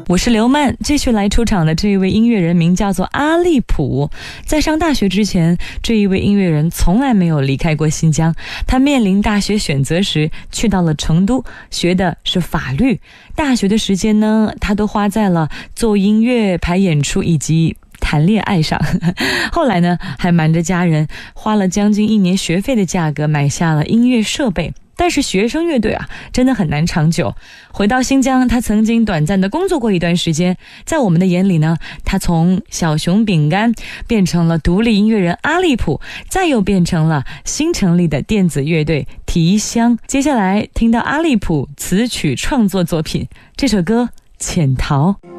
我是刘曼。继续来出场的这一位音乐人名叫做阿利普。在上大学之前，这一位音乐人从来没有离开过新疆。他面临大学选择时去到了成都，学的是法律。大学的时间呢，他都花在了做音乐、排演出以及谈恋爱上。后来呢，还瞒着家人花了将近1年学费的价格买下了音乐设备。但是学生乐队啊，真的很难长久。回到新疆，他曾经短暂的工作过一段时间。在我们的眼里呢，他从小熊饼干变成了独立音乐人阿利普，再又变成了新成立的电子乐队提香。接下来听到阿利普词曲创作作品，这首歌《潜逃》。